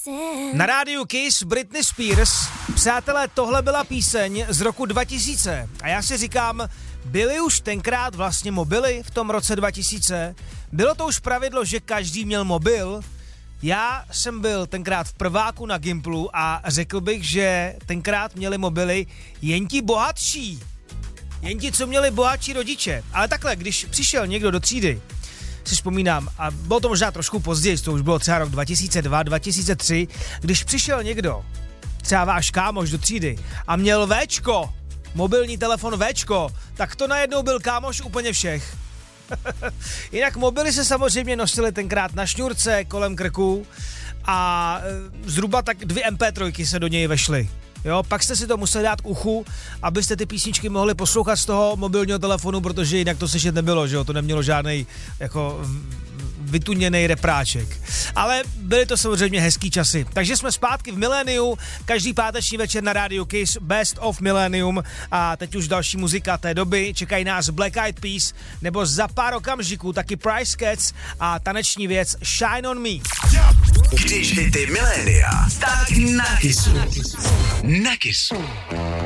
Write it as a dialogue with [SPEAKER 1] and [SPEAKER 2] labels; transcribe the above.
[SPEAKER 1] Na rádiu Kiss Britney Spears. Přátelé, tohle byla píseň z roku 2000 a já si říkám, byly už tenkrát vlastně mobily v tom roce 2000? Bylo to už pravidlo, že každý měl mobil? Já jsem byl tenkrát v prváku na Gimplu a řekl bych, že tenkrát měli mobily jen ti bohatší. Jen ti, co měli bohatší rodiče. Ale takhle, když přišel někdo do třídy, si vzpomínám, a bylo to možná trošku později, to už bylo třeba rok 2002, 2003, když přišel někdo, třeba váš kámoš do třídy a měl Véčko, mobilní telefon Véčko, tak to najednou byl kámoš úplně všech. Jinak mobily se samozřejmě nosily tenkrát na šňůrce kolem krku a zhruba tak 2 MP3 se do něj vešly. Jo, pak jste si to museli dát k uchu, abyste ty písničky mohli poslouchat z toho mobilního telefonu, protože jinak to slyšet nebylo, že jo, to nemělo žádnej jako vytuněnej repráček. Ale byly to samozřejmě hezký časy. Takže jsme zpátky v miléniu, každý páteční večer na rádiu Kiss, Best of Millennium a teď už další muzika té doby, čekají nás Black Eyed Peas, nebo za pár okamžiků taky Price Cats a taneční věc Shine on Me.
[SPEAKER 2] Když hity milénia, tak na Kissu. Na Kissu.